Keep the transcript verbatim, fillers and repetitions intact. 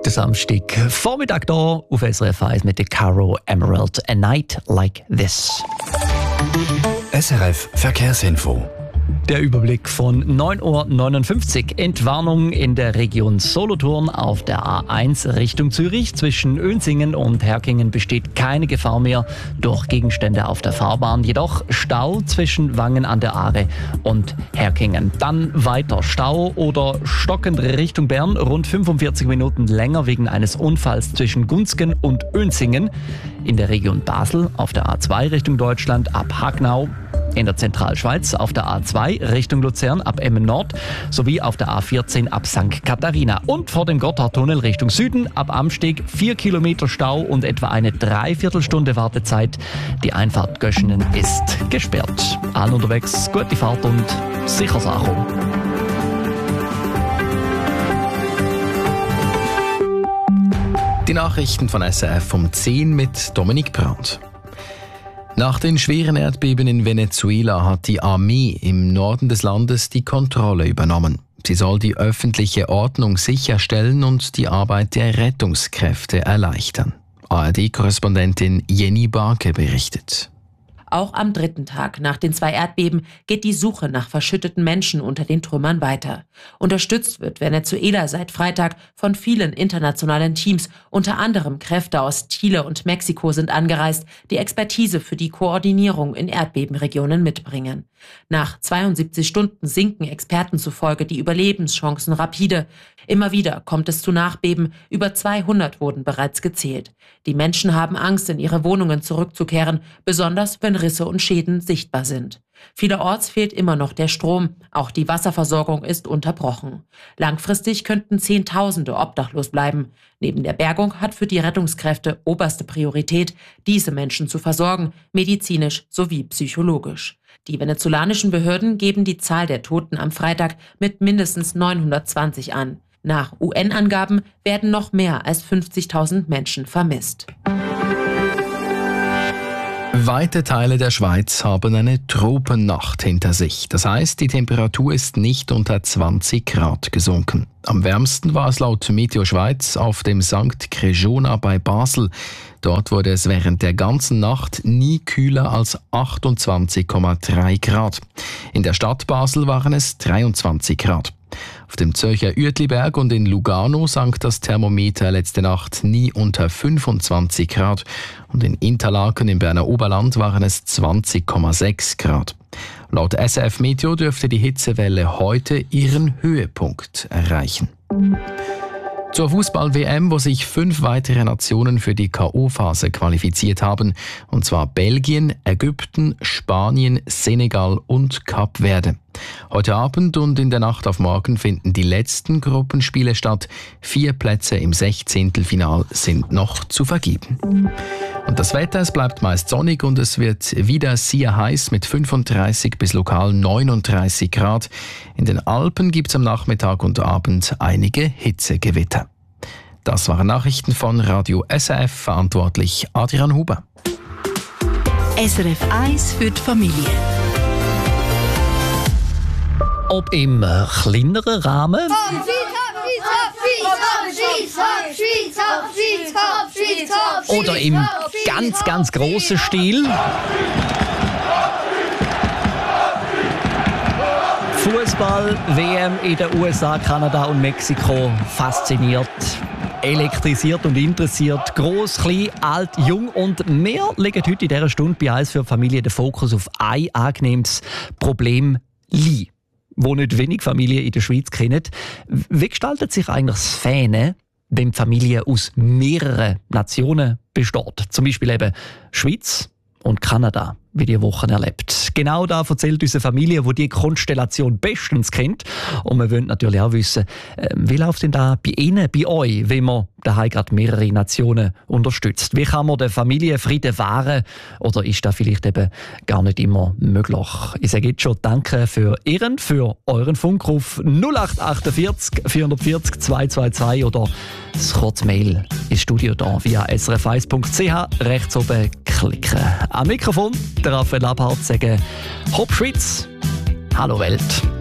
Der Samstag Vormittag hier auf S R F eins mit der Caro Emerald. A Night Like This. S R F Verkehrsinfo. Der Überblick von neun Uhr neunundfünfzig. Entwarnung in der Region Solothurn auf der A eins Richtung Zürich. Zwischen Önsingen und Herkingen besteht keine Gefahr mehr durch Gegenstände auf der Fahrbahn. Jedoch Stau zwischen Wangen an der Aare und Herkingen. Dann weiter Stau oder stockend Richtung Bern. Rund fünfundvierzig Minuten länger wegen eines Unfalls zwischen Gunzgen und Önsingen. In der Region Basel auf der A zwei Richtung Deutschland ab Hagnau. In der Zentralschweiz auf der A zwei Richtung Luzern ab Emmen Nord sowie auf der A vierzehn ab Sankt Katharina und vor dem Gotthardtunnel Richtung Süden ab Amsteg vier Kilometer Stau und etwa eine Dreiviertelstunde Wartezeit. Die Einfahrt Göschenen ist gesperrt. Allen unterwegs gute Fahrt und sicheres Ankommen. Die Nachrichten von S R F um zehn mit Dominik Brandt. Nach den schweren Erdbeben in Venezuela hat die Armee im Norden des Landes die Kontrolle übernommen. Sie soll die öffentliche Ordnung sicherstellen und die Arbeit der Rettungskräfte erleichtern. A R D-Korrespondentin Jenny Barke berichtet. Auch am dritten Tag nach den zwei Erdbeben geht die Suche nach verschütteten Menschen unter den Trümmern weiter. Unterstützt wird Venezuela seit Freitag von vielen internationalen Teams. Unter anderem Kräfte aus Chile und Mexiko sind angereist, die Expertise für die Koordinierung in Erdbebenregionen mitbringen. Nach zweiundsiebzig Stunden sinken Experten zufolge die Überlebenschancen rapide. Immer wieder kommt es zu Nachbeben. Über zweihundert wurden bereits gezählt. Die Menschen haben Angst, in ihre Wohnungen zurückzukehren, besonders wenn Risse und Schäden sichtbar sind. Vielerorts fehlt immer noch der Strom. Auch die Wasserversorgung ist unterbrochen. Langfristig könnten Zehntausende obdachlos bleiben. Neben der Bergung hat für die Rettungskräfte oberste Priorität, diese Menschen zu versorgen, medizinisch sowie psychologisch. Die venezolanischen Behörden geben die Zahl der Toten am Freitag mit mindestens neunhundertzwanzig an. Nach U N-Angaben werden noch mehr als fünfzigtausend Menschen vermisst. Weite Teile der Schweiz haben eine Tropennacht hinter sich. Das heißt, die Temperatur ist nicht unter zwanzig Grad gesunken. Am wärmsten war es laut Meteo Schweiz auf dem Sankt Crejona bei Basel. Dort wurde es während der ganzen Nacht nie kühler als achtundzwanzig Komma drei Grad. In der Stadt Basel waren es dreiundzwanzig Grad. Auf dem Zürcher Uetliberg und in Lugano sank das Thermometer letzte Nacht nie unter fünfundzwanzig Grad und in Interlaken im Berner Oberland waren es zwanzig Komma sechs Grad. Laut S R F Meteo dürfte die Hitzewelle heute ihren Höhepunkt erreichen. Zur Fußball-W M, wo sich fünf weitere Nationen für die K O-Phase qualifiziert haben, und zwar Belgien, Ägypten, Spanien, Senegal und Kap Verde. Heute Abend und in der Nacht auf morgen finden die letzten Gruppenspiele statt. Vier Plätze im Sechzehntelfinal sind noch zu vergeben. Und das Wetter, es bleibt meist sonnig und es wird wieder sehr heiß mit fünfunddreißig bis lokal neununddreißig Grad. In den Alpen gibt es am Nachmittag und Abend einige Hitzegewitter. Das waren Nachrichten von Radio S R F, verantwortlich Adrian Huber. S R F eins für die Familie. Ob im kleineren Rahmen oder im ganz, ganz grossen Stil. Fußball-W M in den U S A, Kanada und Mexiko fasziniert, elektrisiert und interessiert. Gross, klein, alt, jung und wir legen heute in dieser Stunde bei uns für die Familie den Fokus auf ein angenehmes Problem Lie, wo nicht wenig Familien in der Schweiz kennen. Wie gestaltet sich eigentlich das Fähne, wenn die Familie aus mehreren Nationen besteht? Zum Beispiel eben Schweiz und Kanada, wie die Wochen erlebt. Genau da erzählt unsere Familie, die die Konstellation bestens kennt. Und wir wollen natürlich auch wissen, wie läuft denn da bei Ihnen, bei euch, wenn man daheim gerade mehrere Nationen unterstützt? Wie kann man den Familienfrieden wahren? Oder ist das vielleicht eben gar nicht immer möglich? Ich sage jetzt schon Danke für Ihren, für euren Funkruf null acht achtundvierzig vierhundertvierzig zweihundertzweiundzwanzig oder das kurze Mail ins Studio da via s r f eins punkt c h rechts oben klicken. Am Mikrofon der Raphael Abhardt sagen Hopp Schweiz, hallo Welt.